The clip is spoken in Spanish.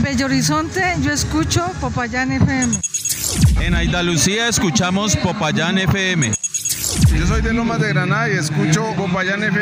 Bello Horizonte yo escucho Popayán FM. En Andalucía escuchamos Popayán FM. Yo soy de Lomas de Granada y escucho Popayán FM.